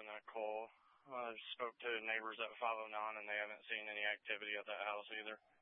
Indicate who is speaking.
Speaker 1: Nicole. I spoke to neighbors at 509, and they haven't seen any activity at that house either.